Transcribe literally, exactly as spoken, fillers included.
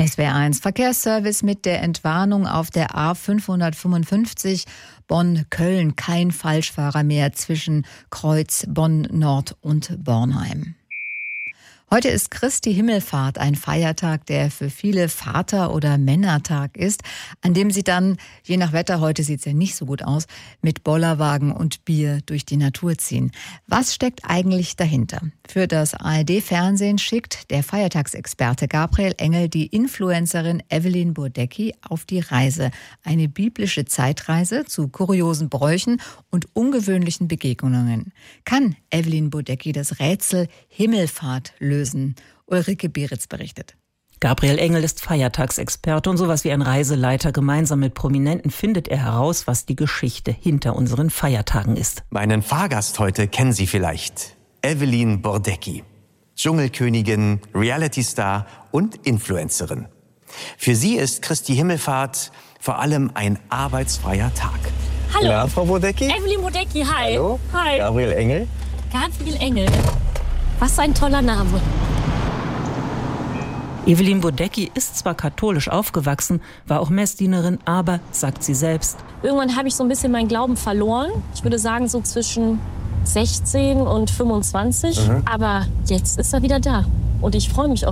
S W R eins Verkehrsservice mit der Entwarnung auf der A fünfhundertfünfundfünfzig Bonn-Köln. Kein Falschfahrer mehr zwischen Kreuz Bonn-Nord und Bornheim. Heute ist Christi Himmelfahrt, ein Feiertag, der für viele Vater- oder Männertag ist, an dem sie dann, je nach Wetter, heute sieht es ja nicht so gut aus, mit Bollerwagen und Bier durch die Natur ziehen. Was steckt eigentlich dahinter? Für das A R D-Fernsehen schickt der Feiertagsexperte Gabriel Engel die Influencerin Evelyn Bodecki auf die Reise. Eine biblische Zeitreise zu kuriosen Bräuchen und ungewöhnlichen Begegnungen. Kann Evelyn Bodecki das Rätsel Himmelfahrt lösen? Ulrike Beritz berichtet. Gabriel Engel ist Feiertagsexperte und sowas wie ein Reiseleiter. Gemeinsam mit Prominenten findet er heraus, was die Geschichte hinter unseren Feiertagen ist. Meinen Fahrgast heute kennen Sie vielleicht. Evelyn Bodecki. Dschungelkönigin, Reality-Star und Influencerin. Für sie ist Christi Himmelfahrt vor allem ein arbeitsfreier Tag. Hallo. Ja, Frau Bodecki? Evelyn Bodecki, hi. Hallo. Hi. Gabriel Engel. Gabriel Engel. Was ein toller Name. Evelyn Bodecki ist zwar katholisch aufgewachsen, war auch Messdienerin, aber, sagt sie selbst, irgendwann habe ich so ein bisschen meinen Glauben verloren. Ich würde sagen so zwischen sechzehn und fünfundzwanzig. Mhm. Aber jetzt ist er wieder da. Und ich freue mich auf